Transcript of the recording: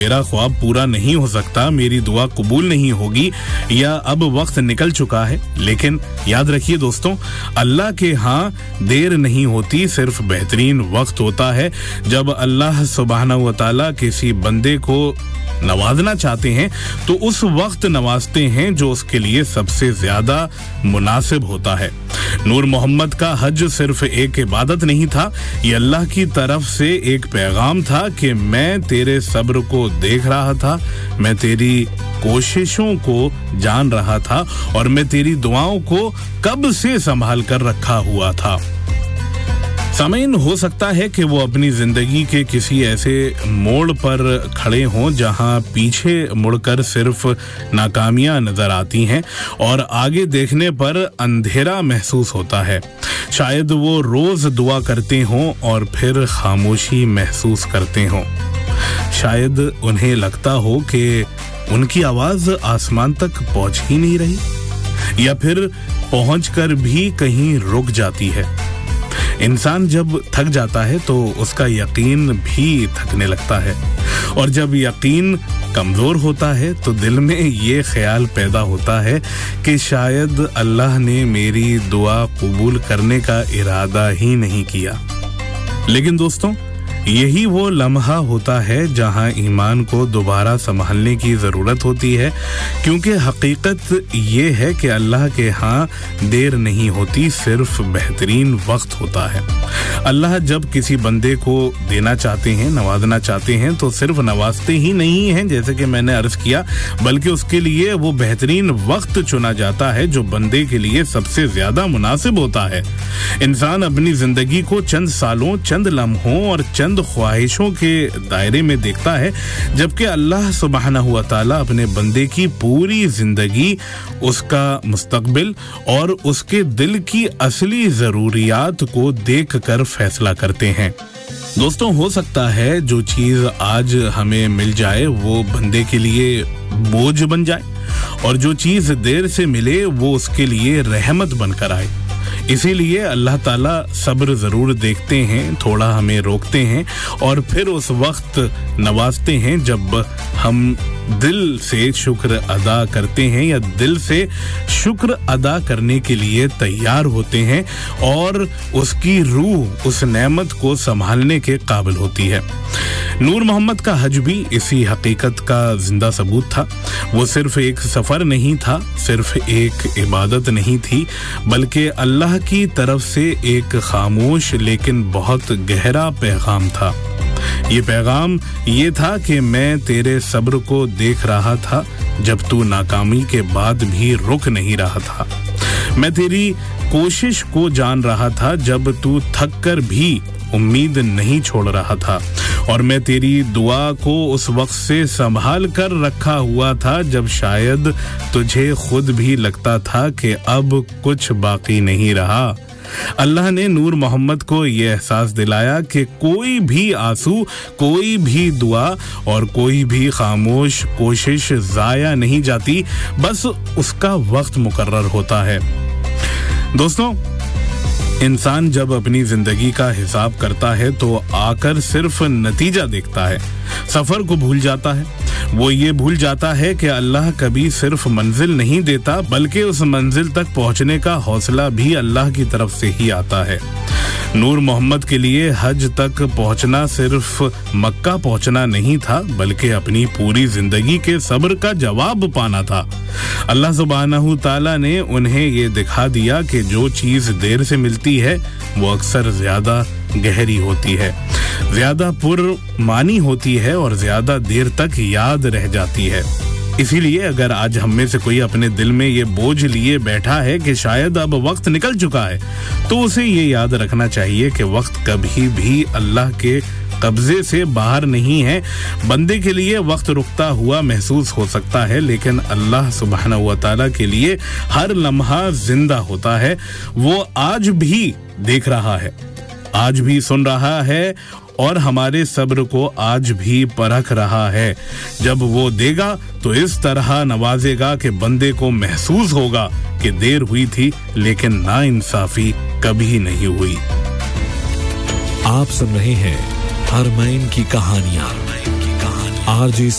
मेरा ख्वाब पूरा नहीं हो सकता, मेरी दुआ कबूल नहीं होगी, या अब वक्त निकल चुका है। लेकिन याद रखिए दोस्तों, अल्लाह के यहाँ देर नहीं होती, सिर्फ बेहतरीन वक्त होता है। जब अल्लाह सुब्हानहू व तआला किसी बंदे को नवाजना चाहते हैं तो उस वक्त नवाजते हैं जो उसके लिए सबसे ज्यादा मुनासिब होता है। नूर मोहम्मद का हज सिर्फ एक इबादत नहीं था, ये अल्लाह की तरफ से एक पैगाम था कि मैं तेरे सब्र को देख रहा था, मैं तेरी कोशिशों को जान रहा था और मैं तेरी दुआओं को कब से संभाल कर रखा हुआ था। सामीन, हो सकता है कि वो अपनी जिंदगी के किसी ऐसे मोड़ पर खड़े हों जहां पीछे मुड़कर सिर्फ नाकामियां नजर आती हैं और आगे देखने पर अंधेरा महसूस होता है। शायद वो रोज दुआ करते हों और फिर खामोशी महसूस करते हों। शायद उन्हें लगता हो कि उनकी आवाज आसमान तक पहुंच ही नहीं रही, या फिर पहुंचकर भी कहीं रुक जाती है। इंसान जब थक जाता है तो उसका यकीन भी थकने लगता है, और जब यकीन कमजोर होता है तो दिल में ये ख्याल पैदा होता है कि शायद अल्लाह ने मेरी दुआ कबूल करने का इरादा ही नहीं किया। लेकिन दोस्तों, यही वो लम्हा होता है जहां ईमान को दोबारा संभालने की ज़रूरत होती है, क्योंकि हकीकत ये है कि अल्लाह के यहाँ देर नहीं होती, सिर्फ बेहतरीन वक्त होता है। अल्लाह जब किसी बंदे को देना चाहते हैं, नवाजना चाहते हैं, तो सिर्फ नवाजते ही नहीं हैं जैसे कि मैंने अर्ज किया, बल्कि उसके लिए वो बेहतरीन वक्त चुना जाता है जो बंदे के लिए सबसे ज्यादा मुनासिब होता है। इंसान अपनी जिंदगी को चंद सालों, चंद लम्हों और चंद ख्वाहिशों के दायरे में देखता है, जबकि अल्लाह सुब्हानहू व तआला अपने बंदे की पूरी जिंदगी, उसका मुस्तकबिल और उसके दिल की असली जरूरियात को देखकर फैसला करते हैं। दोस्तों, हो सकता है जो चीज आज हमें मिल जाए वो बंदे के लिए बोझ बन जाए, और जो चीज देर से मिले वो उसके लिए रहमत बनकर आए। इसीलिए अल्लाह ताला सब्र जरूर देखते हैं, थोड़ा हमें रोकते हैं और फिर उस वक्त नवाजते हैं जब हम दिल से शुक्र अदा करते हैं या दिल से शुक्र अदा करने के लिए तैयार होते हैं और उसकी रूह उस नेमत को संभालने के काबिल होती है। नूर मोहम्मद का हज भी इसी हकीकत का जिंदा सबूत था। वो सिर्फ एक सफर नहीं था, सिर्फ एक इबादत नहीं थी, बल्कि अल्लाह की तरफ से एक खामोश लेकिन बहुत गहरा पैगाम था। ये पैगाम ये था कि मैं तेरे सब्र को देख रहा था जब तू नाकामी के बाद भी रुक नहीं रहा था। मैं तेरी कोशिश को जान रहा था जब तू थक कर भी उम्मीद नहीं छोड़ रहा था, और मैं तेरी दुआ को उस वक्त से संभाल कर रखा हुआ था जब शायद तुझे खुद भी लगता था कि अब कुछ बाकी नहीं रहा। अल्लाह ने नूर मोहम्मद को ये एहसास दिलाया कि कोई भी आंसू, कोई भी दुआ और कोई भी खामोश कोशिश जाया नहीं जाती, बस उसका वक्त मुकर्रर होता है। दोस्तों, इंसान जब अपनी जिंदगी का हिसाब करता है तो आकर सिर्फ नतीजा देखता है, सफर को भूल जाता है। वो ये भूल जाता है कि अल्लाह कभी सिर्फ मंजिल नहीं देता, बल्कि उस मंजिल तक पहुंचने का हौसला भी अल्लाह की तरफ से ही आता है। नूर मोहम्मद के लिए हज तक पहुंचना सिर्फ मक्का पहुंचना नहीं था, बल्कि अपनी पूरी जिंदगी के सब्र का जवाब पाना था। अल्लाह सुब्हानहू तआला ने उन्हें ये दिखा दिया कि जो चीज देर से मिलती है वो अक्सर ज्यादा गहरी होती है, ज्यादा पुरमानी होती है और ज्यादा देर तक याद रह जाती है। इसीलिए अगर आज हम में से कोई अपने दिल में ये बोझ लिए बैठा है कि शायद अब वक्त निकल चुका है, तो उसे ये याद रखना चाहिए कि वक्त कभी भी अल्लाह के कब्जे से बाहर नहीं है। बंदे के लिए वक्त रुकता हुआ महसूस हो सकता है, लेकिन अल्लाह सुब्हानहू व तआला के लिए हर लम्हा जिंदा होता है। वो आज भी देख रहा है, आज भी सुन रहा है और हमारे सब्र को आज भी परख रहा है। जब वो देगा तो इस तरह नवाजेगा कि बंदे को महसूस होगा कि देर हुई थी लेकिन नाइंसाफी कभी नहीं हुई। आप सुन रहे हैं हरमैन की कहानियां। आरजे